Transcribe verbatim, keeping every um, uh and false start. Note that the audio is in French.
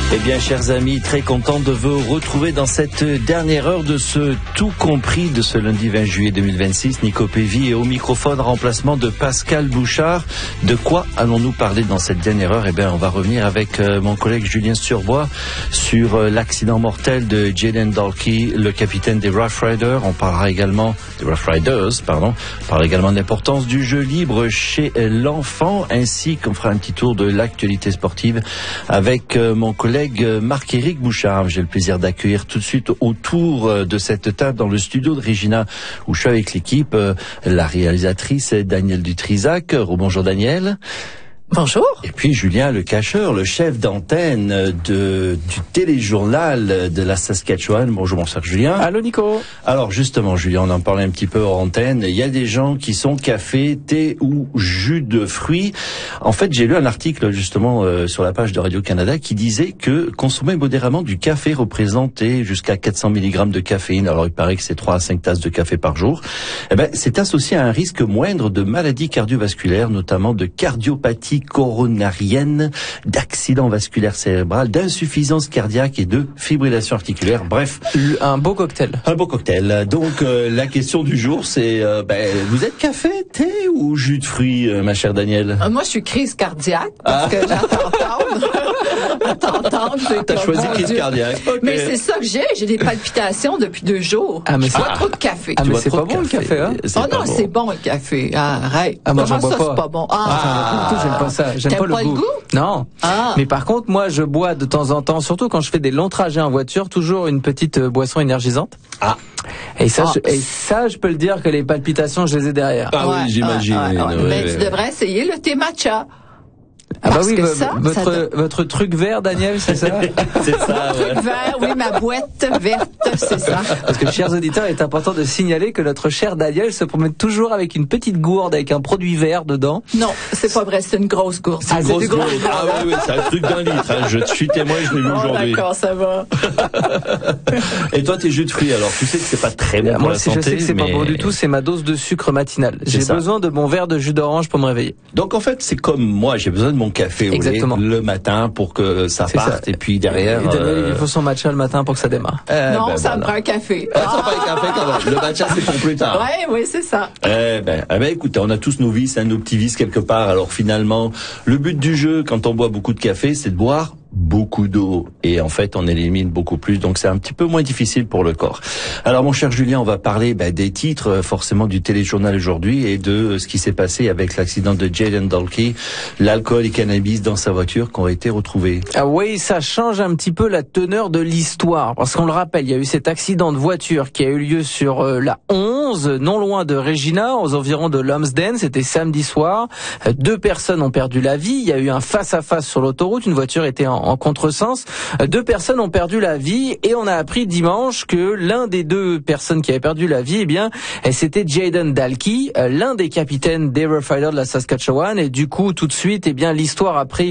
Eh bien, chers amis, très content de vous retrouver dans cette dernière heure de ce Tout Compris de ce lundi vingt juillet deux mille vingt-six. Nico Pévy est au microphone, remplacement de Pascal Bouchard. De quoi allons-nous parler dans cette dernière heure? Eh bien, on va revenir avec euh, mon collègue Julien Surbois sur euh, l'accident mortel de Jayden Dalkey, le capitaine des Rough Riders. On parlera également des Rough Riders, pardon. On parlera également de l'importance du jeu libre chez l'enfant, ainsi qu'on fera un petit tour de l'actualité sportive avec euh, mon collègue Marc-Éric Bouchard. J'ai le plaisir d'accueillir tout de suite autour de cette table dans le studio de Regina, où je suis avec l'équipe, la réalisatrice Danielle Dutrisac. Rebonjour Danielle. Bonjour. Et puis Julien Le Cacheur, le chef d'antenne de, du téléjournal de la Saskatchewan. Bonjour mon cher Julien. Allô Nico. Alors justement Julien, on en parlait un petit peu hors antenne. Il y a des gens qui sont café, thé ou jus de fruits. En fait, j'ai lu un article justement euh, sur la page de Radio-Canada qui disait que consommer modérément du café représentait jusqu'à quatre cents milligrammes de caféine. Alors il paraît que c'est trois à cinq tasses de café par jour. Eh ben, c'est associé à un risque moindre de maladies cardiovasculaires, notamment de cardiopathie coronarienne, d'accident vasculaire cérébral, d'insuffisance cardiaque et de fibrillation articulaire. Bref, un beau cocktail. Un beau cocktail. Donc euh, la question du jour, c'est euh, ben, vous êtes café, thé ou jus de fruits, euh, ma chère Danielle? euh, Moi, je suis crise cardiaque parce ah. que j'entends entendre. T'entends, j'ai T'as choisi crise Dieu. cardiaque. Okay. Mais c'est ça que j'ai. J'ai des palpitations depuis deux jours. Ah mais je bois ah. trop de café. Ah mais c'est pas bon le café, hein? Oh non, bon. C'est bon le café. Arrête. Ah moi j'en bois ça, pas. C'est pas bon. Ah, ah. ah. j'aime pas ça. J'aime pas le, pas goût. le goût. Non. Ah. Mais par contre, moi je bois de temps en temps, surtout quand je fais des longs trajets en voiture, toujours une petite euh, boisson énergisante. Ah. Et ça, ah. je, et ça, je peux le dire que les palpitations, je les ai derrière. Ah ouais, oui, j'imagine. Ouais, ouais, ouais. Ouais, Mais ouais, tu devrais essayer le thé matcha. Ah bah Parce oui, que v- ça, votre, ça... votre truc vert, Daniel, c'est ça? C'est ça, ouais. Truc vert, oui, ma boîte verte, c'est ça. Parce que, chers auditeurs, il est important de signaler que notre cher Daniel se promène toujours avec une petite gourde avec un produit vert dedans. Non, c'est pas vrai, c'est une grosse gourde. C'est une ah, grosse c'est gourde. gourde. Ah oui, oui, c'est un truc d'un litre. Hein. Je suis témoin, je l'ai vu oh, aujourd'hui. D'accord, ça va. Et toi, tes jus de fruits, alors tu sais que c'est pas très bon pour Moi, la si santé. je sais que c'est mais... pas bon du tout, c'est ma dose de sucre matinale. J'ai ça. besoin de mon verre de jus d'orange pour me réveiller. Donc en fait, c'est comme moi, j'ai besoin de mon café au lait le matin pour que ça c'est parte ça. Et puis derrière... Et Daniel, euh... il faut son matcha le matin pour que ça démarre. Euh, non, ben, ça voilà. me prend un café. Ah, ça prend un café quand même. Le matcha, c'est pour plus tard. Ouais, oui, c'est ça. Eh ben, eh ben, écoutez, on a tous nos vices, hein, nos petits vices quelque part. Alors finalement, le but du jeu, quand on boit beaucoup de café, c'est de boire beaucoup d'eau. Et en fait, on élimine beaucoup plus. Donc, c'est un petit peu moins difficile pour le corps. Alors, mon cher Julien, on va parler ben, des titres, forcément, du téléjournal aujourd'hui et de ce qui s'est passé avec l'accident de Jayden Dalkey, l'alcool et cannabis dans sa voiture qui ont été retrouvés. Ah oui, ça change un petit peu la teneur de l'histoire. Parce qu'on le rappelle, il y a eu cet accident de voiture qui a eu lieu sur euh, la onze, non loin de Regina, aux environs de Lumsden. C'était samedi soir. Euh, deux personnes ont perdu la vie. Il y a eu un face-à-face sur l'autoroute. Une voiture était en en contresens. Deux personnes ont perdu la vie et on a appris dimanche que l'un des deux personnes qui avait perdu la vie, eh bien, c'était Jayden Dalkey, l'un des capitaines des Rough Riders de la Saskatchewan. Et du coup, tout de suite, eh bien, l'histoire a pris